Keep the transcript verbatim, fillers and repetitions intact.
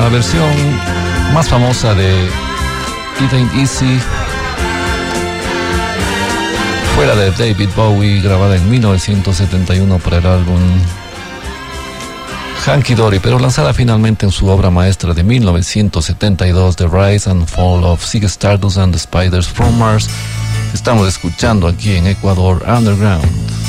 La versión más famosa de It Ain't Easy fue la de David Bowie, grabada en mil novecientos setenta y uno para el álbum Hunky Dory, pero lanzada finalmente en su obra maestra de mil novecientos setenta y dos, The Rise and Fall of Ziggy Stardust and the Spiders from Mars. Estamos escuchando aquí en Ecuador Underground.